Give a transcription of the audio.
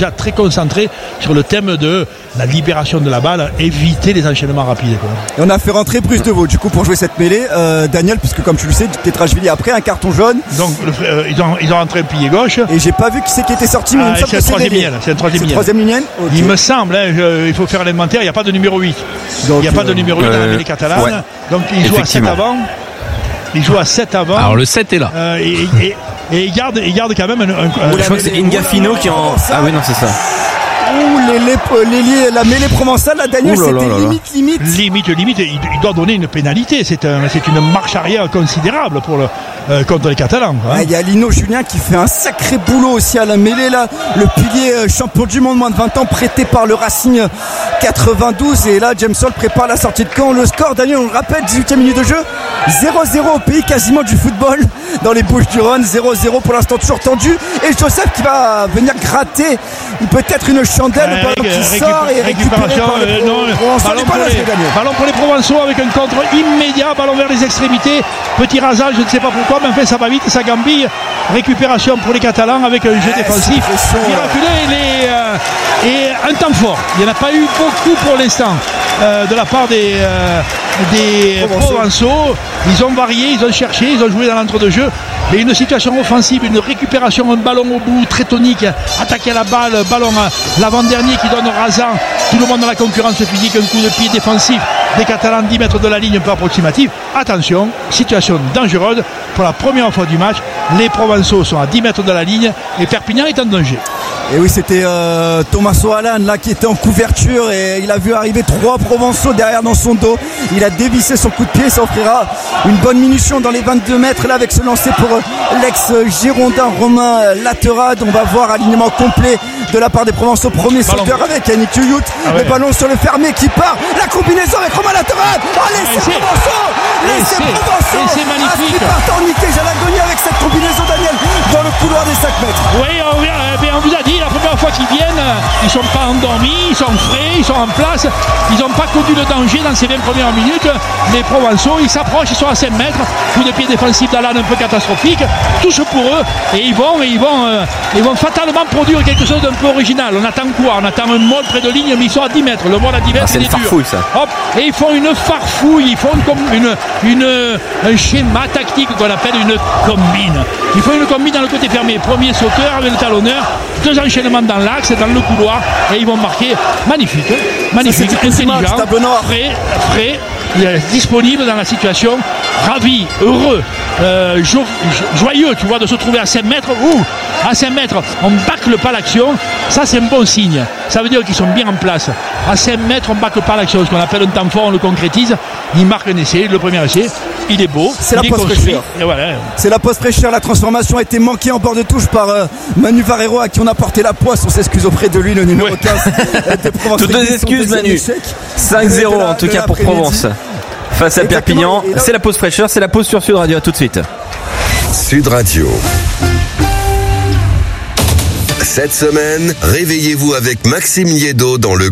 déjà très concentrés sur le thème de la libération de la balle, éviter les enchaînements rapides, quoi. Et on a fait rentrer Bruce Deveau du coup pour jouer cette mêlée, Daniel, puisque comme tu le sais, Petrashvili après un carton jaune. Donc ils ont rentré un pilier gauche. Et j'ai pas vu qui c'est qui était sorti, mais c'est le troisième ligne. C'est le troisième ligne. Okay. Il me semble, il faut faire l'inventaire, il n'y a pas de numéro 8. Donc, il n'y a pas de numéro 8 dans la mêlée catalane. Ouais. Donc il joue à 7 avant. Il joue à 7 avant. Alors le 7 est là. Et il garde quand même je crois que c'est Ingafino qui en. Ah oui, non, c'est ça. La mêlée provençale, la Daniel, c'était limite. Il doit donner une pénalité. C'est une marche arrière considérable contre les Catalans. Hein. Il y a Lino Julien qui fait un sacré boulot aussi à la mêlée là. Le pilier champion du monde moins de 20 ans prêté par le Racing 92. Et là, James Hall prépare la sortie de camp. Le score, Daniel, on le rappelle, 18e minute de jeu. 0-0 au pays quasiment du football dans les Bouches-du-Rhône. 0-0 pour l'instant toujours tendu. Et Joseph qui va venir gratter peut-être une chandelle qui sort et récupération. Ballon pour les Provençaux avec un contre immédiat. Ballon vers les extrémités. Petit rasage, je ne sais pas pourquoi, mais enfin ça va vite, ça gambille. Récupération pour les Catalans avec un jeu défensif miraculeux et un temps fort. Il n'y en a pas eu beaucoup pour l'instant de la part des Provençaux. Ils ont varié, ils ont cherché, ils ont joué dans l'entre-deux-jeux. Et une situation offensive, une récupération, un ballon au bout très tonique, attaquer à la balle, ballon l'avant-dernier qui donne rasant. Tout le monde dans la concurrence physique, un coup de pied défensif des Catalans 10 mètres de la ligne un peu approximative. Attention, situation dangereuse pour la première fois du match. Les Provençaux sont à 10 mètres de la ligne et Perpignan est en danger. Et oui, c'était Tommaso Allan là qui était en couverture et il a vu arriver 3 Provençaux derrière dans son dos. Il a dévissé son coup de pied, ça offrira une bonne munition dans les 22 mètres là avec ce lancer pour l'ex-girondin Romain Laterade. On va voir alignement complet de la part des Provençaux. Premier sauteur avec Yannick Huyout. Le ballon sur le fermé qui part. La combinaison avec Romain Laterade. Laissez Provençaux. C'est magnifique. Qui part en nickel à l'agonie avec cette combinaison, Daniel, dans le couloir des 5 mètres. Oui, on vous a dit la première fois qu'ils viennent, ils sont pas endormis, ils sont frais, ils sont en place, ils n'ont pas connu le danger dans ces 20 premières minutes. Les Provençaux, ils s'approchent, ils sont à 5 mètres, coup de pied défensif d'Allan un peu catastrophique, touche pour eux et ils vont fatalement produire quelque chose d'un peu original. On attend quoi? On attend un mode près de ligne, mais ils sont à 10 mètres. Le mode à 10 mètres, c'est une farfouille ça. Hop, et ils font une farfouille, ils font un schéma tactique qu'on appelle une combine. Ils font une combine dans le côté fermé. Premier sauteur avec le talonneur, 2 enchaînements dans l'axe, dans le couloir, et ils vont marquer. Magnifique, intelligent, frais, disponible dans la situation, ravi, heureux, joyeux, tu vois, de se trouver à 5 mètres. À 5 mètres, on ne bâcle pas l'action. Ça, c'est un bon signe. Ça veut dire qu'ils sont bien en place. À 5 mètres, on ne bâcle pas l'action. Ce qu'on appelle un temps fort, on le concrétise. Il marque un essai, le premier essai. Il est beau. C'est la poste fraîcheur. Voilà. C'est la poste fraîcheur. La transformation a été manquée en bord de touche par Manu Varero, à qui on a porté la poisse. On s'excuse auprès de lui, le numéro 15 de Provence. Toutes nos excuses, Manu. 5-0 en tout cas pour Provence. Face à Perpignan. C'est la pause fraîcheur. C'est la pause sur Sud Radio. À tout de suite. Sud Radio. Cette semaine, réveillez-vous avec Maxime Liédo dans le